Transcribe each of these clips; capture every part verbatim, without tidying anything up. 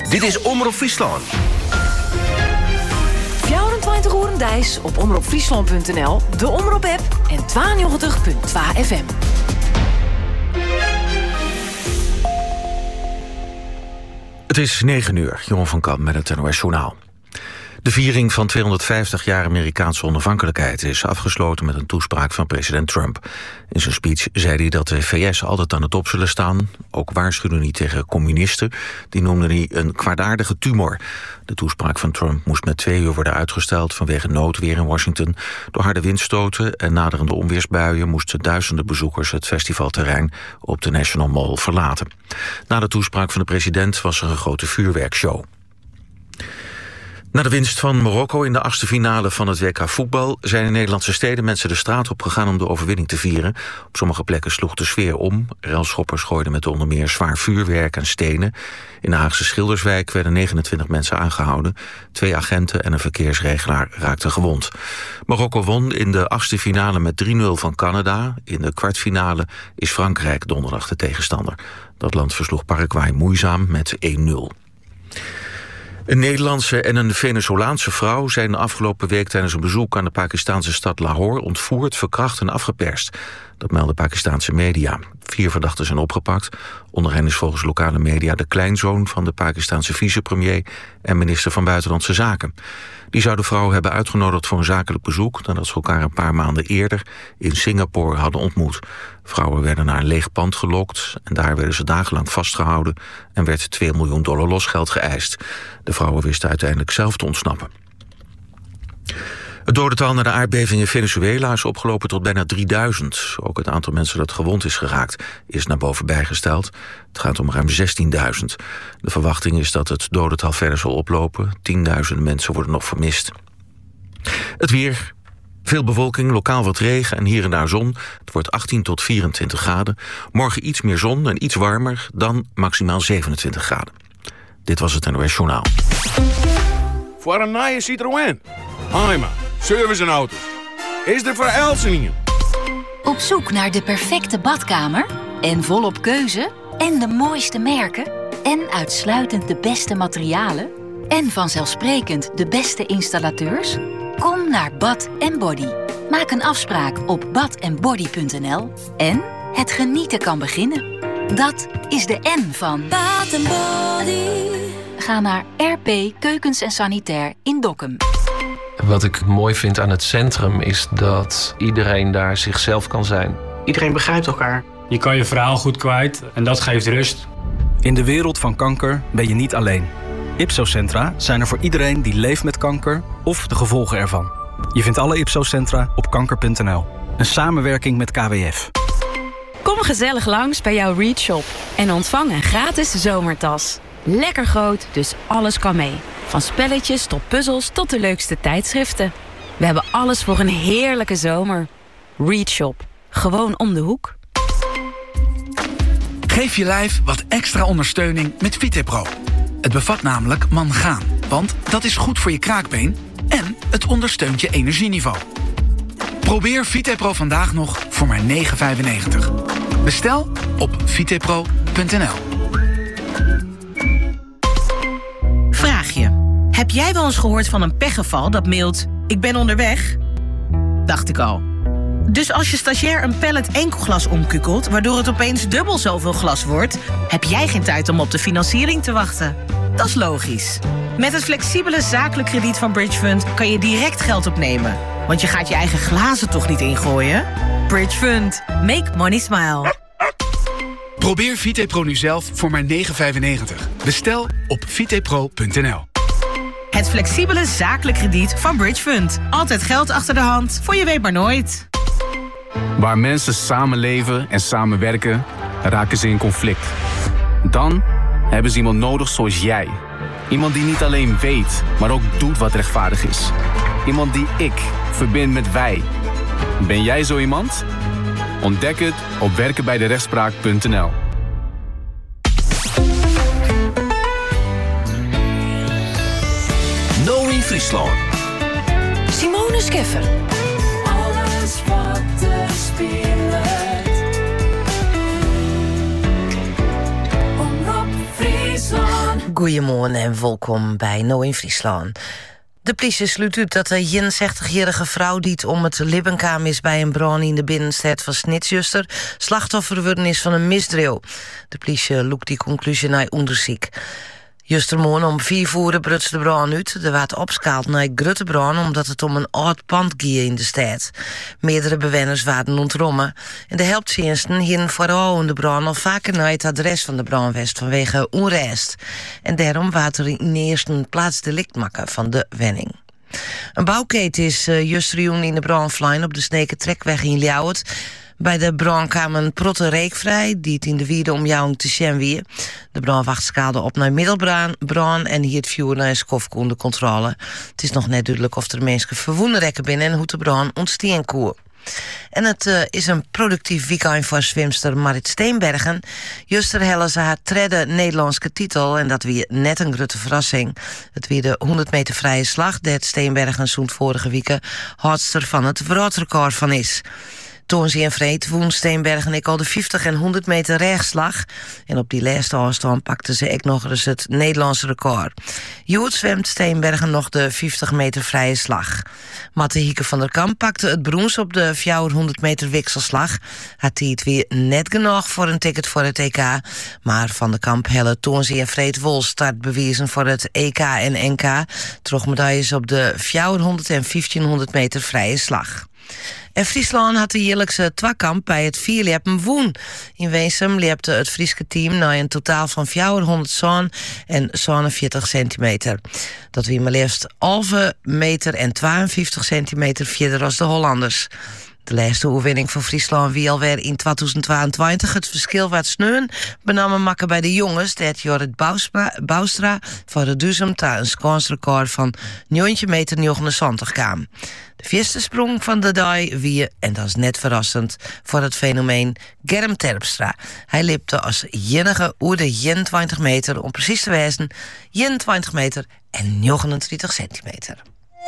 Dit is Omroep Friesland. vierentwintig uur en dagelijks op omroep friesland punt n l, de Omroep-app en tweeënnegentig komma twee F M. Het is negen uur, Johan van Kamp met het N O S Journaal. De viering van tweehonderdvijftig jaar Amerikaanse onafhankelijkheid is afgesloten met een toespraak van president Trump. In zijn speech zei hij dat de V S altijd aan de top zullen staan. Ook waarschuwde hij tegen communisten. Die noemde hij een kwaadaardige tumor. De toespraak van Trump moest met twee uur worden uitgesteld vanwege noodweer in Washington. Door harde windstoten en naderende onweersbuien moesten duizenden bezoekers het festivalterrein op de National Mall verlaten. Na de toespraak van de president was er een grote vuurwerkshow. Na de winst van Marokko in de achtste finale van het W K voetbal zijn in Nederlandse steden mensen de straat op gegaan om de overwinning te vieren. Op sommige plekken sloeg de sfeer om. Relschoppers gooiden met onder meer zwaar vuurwerk en stenen. In de Haagse Schilderswijk werden negenentwintig mensen aangehouden. Twee agenten en een verkeersregelaar raakten gewond. Marokko won in de achtste finale met drie nul van Canada. In de kwartfinale is Frankrijk donderdag de tegenstander. Dat land versloeg Paraguay moeizaam met één nul. Een Nederlandse en een Venezolaanse vrouw zijn de afgelopen week tijdens een bezoek aan de Pakistanse stad Lahore ontvoerd, verkracht en afgeperst. Dat melden Pakistanse media. Vier verdachten zijn opgepakt. Onder hen is volgens lokale media de kleinzoon van de Pakistanse vicepremier en minister van Buitenlandse Zaken. Die zou de vrouw hebben uitgenodigd voor een zakelijk bezoek nadat ze elkaar een paar maanden eerder in Singapore hadden ontmoet. Vrouwen werden naar een leeg pand gelokt en daar werden ze dagenlang vastgehouden en werd twee miljoen dollar losgeld geëist. De vrouwen wisten uiteindelijk zelf te ontsnappen. Het dodental na de aardbeving in Venezuela is opgelopen tot bijna drieduizend. Ook het aantal mensen dat gewond is geraakt is naar boven bijgesteld. Het gaat om ruim zestienduizend. De verwachting is dat het dodental verder zal oplopen. Tienduizenden mensen worden nog vermist. Het weer. Veel bewolking, lokaal wat regen en hier en daar zon. Het wordt achttien tot vierentwintig graden. Morgen iets meer zon en iets warmer, dan maximaal zevenentwintig graden. Dit was het N O S Journaal. Voor een nieuwe Citroën. Heima, service en auto's. Is er voor Elsen? Op zoek naar de perfecte badkamer? En volop keuze? En de mooiste merken? En uitsluitend de beste materialen? En vanzelfsprekend de beste installateurs? Kom naar Bad en Body. Maak een afspraak op bad en body punt n l. En het genieten kan beginnen. Dat is de N van Bad en Body. Ga naar R P Keukens en Sanitair in Dokkum. Wat ik mooi vind aan het centrum is dat iedereen daar zichzelf kan zijn. Iedereen begrijpt elkaar. Je kan je verhaal goed kwijt en dat geeft rust. In de wereld van kanker ben je niet alleen. Ipso-centra zijn er voor iedereen die leeft met kanker of de gevolgen ervan. Je vindt alle Ipso-centra op kanker punt n l. Een samenwerking met K W F. Kom gezellig langs bij jouw Reach Shop en ontvang een gratis zomertas. Lekker groot, dus alles kan mee. Van spelletjes tot puzzels tot de leukste tijdschriften. We hebben alles voor een heerlijke zomer. Reach Shop. Gewoon om de hoek. Geef je lijf wat extra ondersteuning met VitePro. Het bevat namelijk mangaan, want dat is goed voor je kraakbeen en het ondersteunt je energieniveau. Probeer VitePro vandaag nog voor maar negen vijfennegentig. Bestel op vitepro punt n l. Vraag je. Heb jij wel eens gehoord van een pechgeval dat mailt: ik ben onderweg? Dacht ik al. Dus als je stagiair een pallet enkelglas omkukelt, waardoor het opeens dubbel zoveel glas wordt, heb jij geen tijd om op de financiering te wachten. Dat is logisch. Met het flexibele zakelijk krediet van Bridgefund kan je direct geld opnemen. Want je gaat je eigen glazen toch niet ingooien? Bridgefund. Make money smile. Probeer VitePro nu zelf voor maar negen vijfennegentig. Bestel op vitepro punt n l. Het flexibele zakelijk krediet van Bridgefund. Altijd geld achter de hand, voor je weet maar nooit. Waar mensen samenleven en samenwerken, raken ze in conflict. Dan hebben ze iemand nodig zoals jij. Iemand die niet alleen weet, maar ook doet wat rechtvaardig is. Iemand die ik verbind met wij. Ben jij zo iemand? Ontdek het op werken bij de rechtspraak punt n l. Noe Friesland. Simone Scheffer. Alles wat er speelt. Omroep Friesland. Goedemorgen en welkom bij No in Friesland. De politie sluit uit dat de eenenzestigjarige vrouw die het om het Libbenkaam is bij een brand in de binnenstad van Snitsjuster slachtoffer geworden is van een misdrijf. De politie loekt die conclusie naar onderzoek. Justermorgen om vier voeren brutst de brand uit. Er werd opschaald naar grote brand omdat het om een oud pand ging in de stad. Meerdere bewoners waren ontrommen. En de helpdiensten hielden vooral in de brand al vaker naar het adres van de brandwest vanwege onrust. En daarom werd er in eerste plaats delict maken van de wenning. Een bouwketen is uh, justerjoen in de brandvlijn op de Sneke Trekweg in Ljouwert. Bij de brand kwam een protte reek vrij, die het in de wierde om jou te zien wie. De brandwacht schaalde op naar middelbrand en hier het vuur naar een skofkoe onder controle. Het is nog net duidelijk of er mensen verwonden rekken binnen en hoe de brand ontstaan koer. En het uh, is een productief weekend voor zwemster Marit Steenbergen. Juster hellen ze haar tredde Nederlandse titel en dat weer net een grote verrassing. Het weer de honderd meter vrije slag dat Steenbergen zoend vorige week houdster van het wereldrecord van is. Toen ze in vreed woon Steenbergen ik al de vijftig en honderd meter rechtslag. En op die laatste afstand pakte ze ook nog eens het Nederlandse record. Jood zwemt Steenbergen nog de vijftig meter vrije slag. Matte Hieke van der Kamp pakte het brons op de vierhonderd meter wikselslag. Had hij het weer net genoeg voor een ticket voor het E K. Maar Van der Kamp helle toen ze in vreed wol start bewijzen voor het E K en N K. Troch medailles op de vierhonderd en vijftienhonderd meter vrije slag. En Friesland had de jaarlijkse twakamp bij het vierlepen woen. In Weesum leepte het Frieske team naar een totaal van vierhonderd zo'n en zevenenveertig centimeter. Dat wie maar liefst halve meter en tweeënvijftig centimeter verder als de Hollanders. De laatste overwinning van Friesland wie alweer in tweeduizend tweeëntwintig het verschil wat sneun benamen makken bij de jongens dat Jorrit Boustra voor het duizend ta een scoresrecord van negentien meter negenenzeventig kwam. De vierste sprong van de dag wie, en dat is net verrassend voor het fenomeen, Germ Terpstra. Hij lipte als enige oer de eenentwintig meter om precies te wijzen, eenentwintig meter en negenendertig centimeter.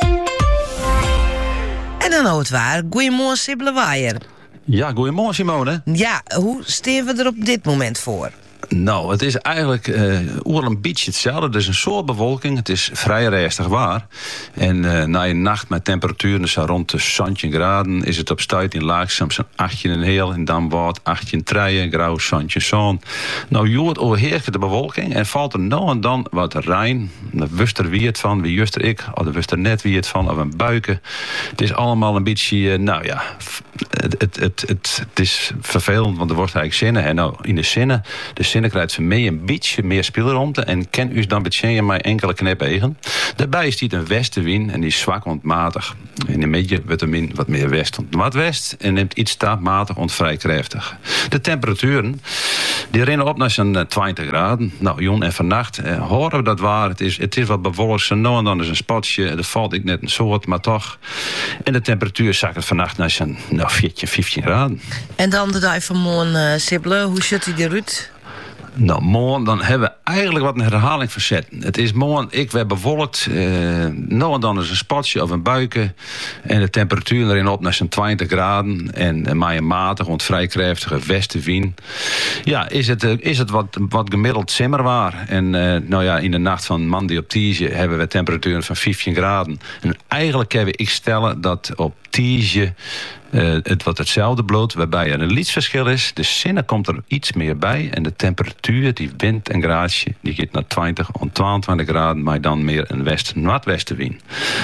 En dan nou het waar. Goeiemorgen, Sibylle Waaier. Ja, goeiemorgen, Simone. Ja, hoe staan we er op dit moment voor? Nou, het is eigenlijk uh, oer een beetje hetzelfde. Het is een soort bewolking. Het is vrij rustig waar. En uh, na een nacht met temperaturen zo rond de zeventien graden... is het op stuit in Laagzam zo'n achttien en heel. En dan wordt achttien treien, grauw, zeventien zon. Nou, joort overheerst de bewolking. En valt er nou en dan wat rein. Dan wist er wie het van, wie juster ik. Of dan wist er net wie het van, of een buiken. Het is allemaal een beetje, uh, nou ja... Het, het, het, het, het is vervelend, want er wordt eigenlijk zinnen. En nou, in de zinnen... De zinnen krijgt voor mij een beetje meer speelruimte en kan u dan betjennen maar enkele knepegen. Daarbij is die een westenwind en die is zwak ontmatig. In de midden wordt er wat meer west wat west en neemt iets staatmatig ont vrij krachtig. De temperaturen die rennen op naar zo'n twintig graden. Nou, jon en vannacht eh, horen we dat waar. Het is, het is wat bewolkt, zo nou en dan is een spatje. Er valt ik net een soort, maar toch. En de temperatuur zakt het vannacht naar zo'n nou, veertien, vijftien graden. En dan de dag van morgen, uh, Sibylle, hoe zit hij eruit? Nou, morgen dan hebben we eigenlijk wat een herhaling verzet. Het is morgen, ik werd bewolkt. Eh, nou en dan is een spatje of een buiken. En de temperatuur erin op naar zo'n twintig graden. En, en maar een matig, want vrij krachtige westenwind. Ja, is het, is het wat, wat gemiddeld simmerwaar. En eh, nou ja, in de nacht van maandag op dinsdag hebben we temperaturen van vijftien graden. En eigenlijk kan ik stellen dat op dinsdag Uh, het wordt hetzelfde bloot, waarbij er een lietsverschil is. De zinnen komt er iets meer bij. En de temperatuur, die wind en graadje, die gaat naar twintig of tweeëntwintig graden, maar dan meer een west-noordwestenwind.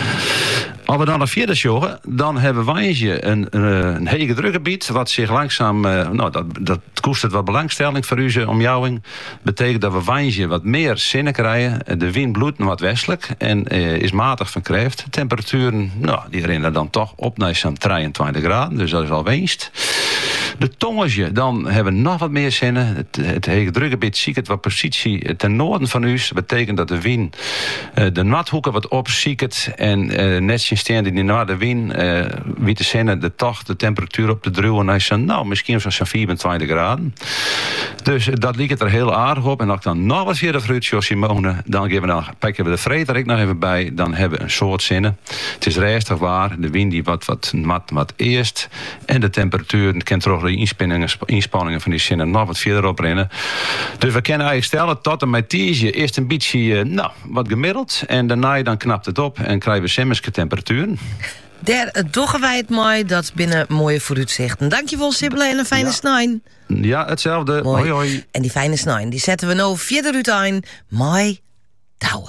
Als we dan naar vierde joggen, dan hebben wij een, een, een hege drukgebied, wat zich langzaam, uh, nou, dat, dat koestert wat belangstelling voor u omjouwing. Betekent dat we wijnje wat meer zinnen krijgen. De wind bloedt wat westelijk en uh, is matig van kracht. Temperaturen, nou, die rennen dan toch op naar zo'n drieëntwintig graden, dus dat is al winst. De tongetje, dan hebben we nog wat meer zinnen. Het, het hege drukgebied ziet het wat positie ten noorden van u. Dat betekent dat de wind uh, de nathoeken wat opziekt en uh, net staan die naar de wind, uh, wie te zinnen, de toch de temperatuur op de druwen naar zo'n, nou, misschien zo'n vierentwintig graden. Dus uh, dat liep het er heel aardig op. En als ik dan nog wat verder fruit, zoals Simone, dan geven we dan, pakken we de Frederik nog even bij. Dan hebben we een soort zinnen. Het is rustig waar. De wind die wat, wat, wat, wat eerst. En de temperatuur kan terug die inspanningen, inspanningen van die zinnen nog wat verder oprennen. Dus we kunnen eigenlijk stellen, tot en met tiesje is het een beetje, nou, wat gemiddeld. En daarna dan knapt het op en krijgen we semmeske temperaturen. Daar doggen wij het mooi, dat binnen mooie vooruitzichten. Dankjewel, Sibylle, en een fijne Ja. snijn. Ja, hetzelfde. Mooi. Hoi, hoi. En die fijne snijn, die zetten we nou verder uit aan. Mooi douwen.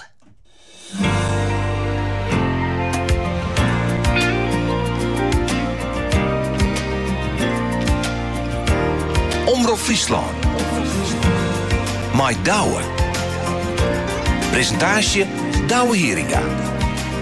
Omroep Friesland. Mike Douwe. Presentatie Douwe Heringa.